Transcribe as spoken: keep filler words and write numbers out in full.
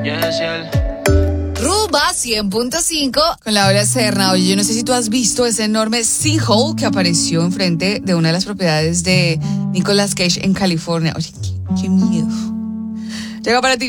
Rumba cien punto cinco con Laura Serna. Oye, yo no sé si tú has visto ese enorme sinkhole que apareció enfrente de una de las propiedades de Nicolas Cage en California. Oye, qué, qué miedo. Llega para ti